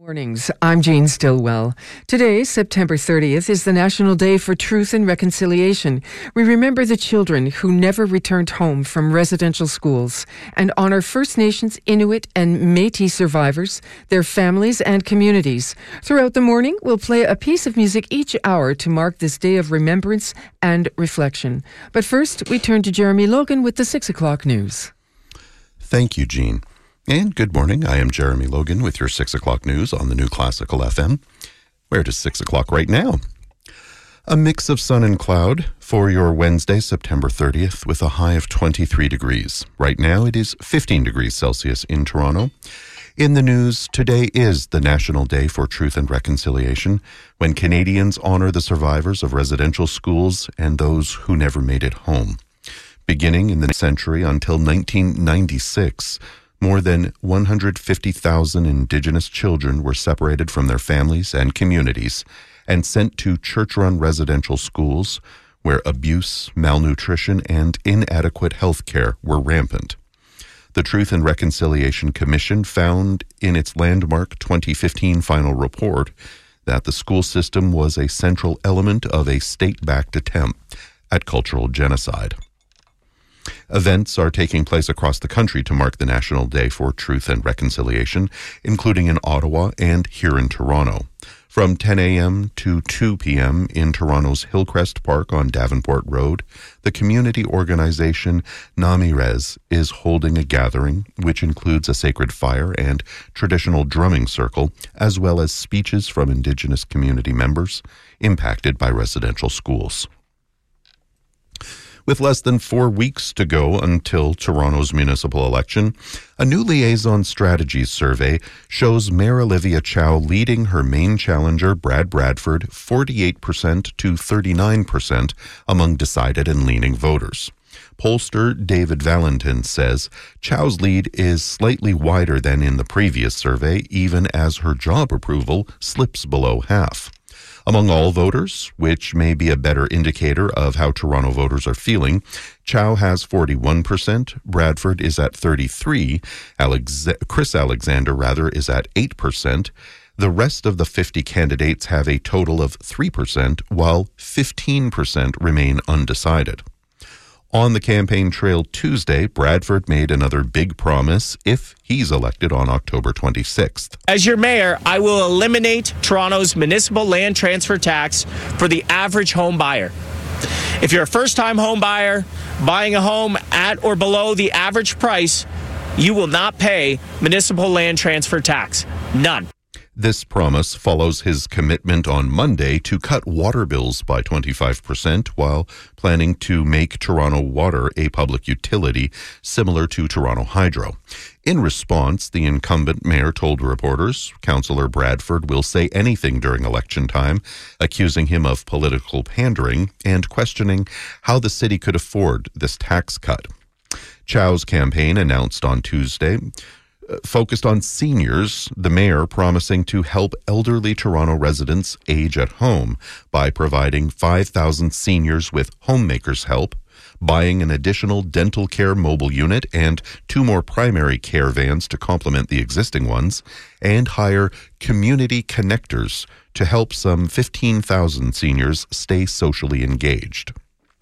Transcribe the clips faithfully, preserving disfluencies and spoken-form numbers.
Mornings. I'm Jean Stillwell. Today, September thirtieth, is the National Day for Truth and Reconciliation. We remember the children who never returned home from residential schools and honor First Nations, Inuit, and Métis survivors, their families, and communities. Throughout the morning, we'll play a piece of music each hour to mark this day of remembrance and reflection. But first, we turn to Jeremy Logan with the six o'clock news. Thank you, Jean. And good morning. I am Jeremy Logan with your six o'clock news on the New Classical F M. Where it is six o'clock right now. A mix of sun and cloud for your Wednesday, September thirtieth, with a high of twenty-three degrees. Right now it is fifteen degrees Celsius in Toronto. In the news, today is the National Day for Truth and Reconciliation, when Canadians honor the survivors of residential schools and those who never made it home. Beginning in the century until nineteen ninety-six, more than one hundred fifty thousand Indigenous children were separated from their families and communities and sent to church-run residential schools where abuse, malnutrition, and inadequate health care were rampant. The Truth and Reconciliation Commission found in its landmark twenty fifteen final report that the school system was a central element of a state-backed attempt at cultural genocide. Events are taking place across the country to mark the National Day for Truth and Reconciliation, including in Ottawa and here in Toronto. From ten a.m. to two p.m. in Toronto's Hillcrest Park on Davenport Road, the community organization Namirez is holding a gathering which includes a sacred fire and traditional drumming circle, as well as speeches from Indigenous community members impacted by residential schools. With less than four weeks to go until Toronto's municipal election, a new liaison strategies survey shows Mayor Olivia Chow leading her main challenger, Brad Bradford, forty-eight percent to thirty-nine percent among decided and leaning voters. Pollster David Valentin says Chow's lead is slightly wider than in the previous survey, even as her job approval slips below half. Among all voters, which may be a better indicator of how Toronto voters are feeling, Chow has forty-one percent, Bradford is at thirty-three percent, Alex- Chris Alexander rather is at eight percent. The rest of the fifty candidates have a total of three percent, while fifteen percent remain undecided. On the campaign trail Tuesday, Bradford made another big promise if he's elected on October twenty-sixth. As your mayor, I will eliminate Toronto's municipal land transfer tax for the average home buyer. If you're a first-time home buyer buying a home at or below the average price, you will not pay municipal land transfer tax. None. This promise follows his commitment on Monday to cut water bills by twenty-five percent while planning to make Toronto Water a public utility similar to Toronto Hydro. In response, the incumbent mayor told reporters Councillor Bradford will say anything during election time, accusing him of political pandering and questioning how the city could afford this tax cut. Chow's campaign announced on Tuesday focused on seniors, the mayor promising to help elderly Toronto residents age at home by providing five thousand seniors with homemakers help, buying an additional dental care mobile unit and two more primary care vans to complement the existing ones, and hire community connectors to help some fifteen thousand seniors stay socially engaged.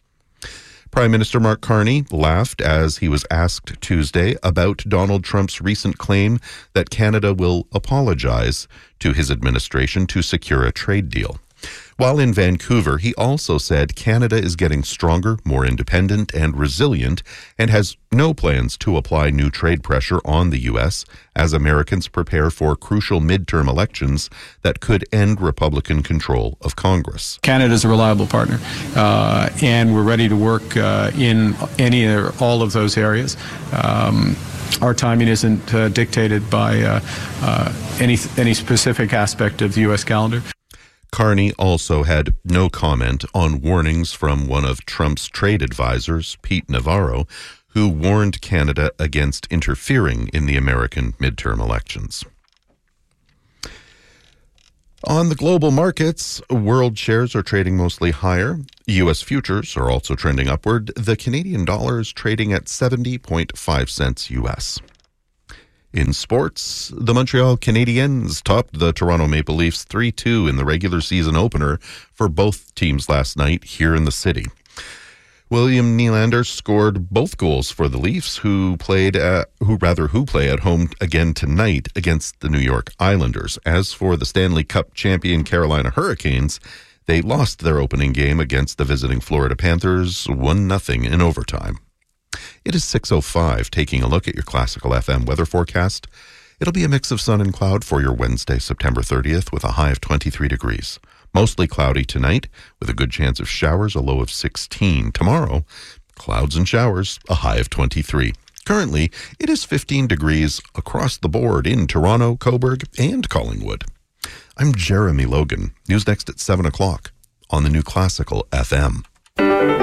Prime Minister Mark Carney laughed as he was asked Tuesday about Donald Trump's recent claim that Canada will apologize to his administration to secure a trade deal. While in Vancouver, he also said Canada is getting stronger, more independent, and resilient, and has no plans to apply new trade pressure on the U S as Americans prepare for crucial midterm elections that could end Republican control of Congress. Canada is a reliable partner, uh, and we're ready to work uh, in any or all of those areas. Um, Our timing isn't uh, dictated by uh, uh, any any specific aspect of the U S calendar. Carney also had no comment on warnings from one of Trump's trade advisors, Pete Navarro, who warned Canada against interfering in the American midterm elections. On the global markets, world shares are trading mostly higher. U S futures are also trending upward. The Canadian dollar is trading at seventy point five cents U S. In sports, the Montreal Canadiens topped the Toronto Maple Leafs three two in the regular season opener for both teams last night here in the city. William Nylander scored both goals for the Leafs, who played at, who rather who play at home again tonight against the New York Islanders. As for the Stanley Cup champion Carolina Hurricanes, they lost their opening game against the visiting Florida Panthers one nothing in overtime. It is six oh five, taking a look at your Classical F M weather forecast. It'll be a mix of sun and cloud for your Wednesday, September thirtieth, with a high of twenty-three degrees. Mostly cloudy tonight, with a good chance of showers, a low of sixteen. Tomorrow, clouds and showers, a high of twenty-three. Currently, it is fifteen degrees across the board in Toronto, Cobourg, and Collingwood. I'm Jeremy Logan. News next at seven o'clock on the New Classical F M.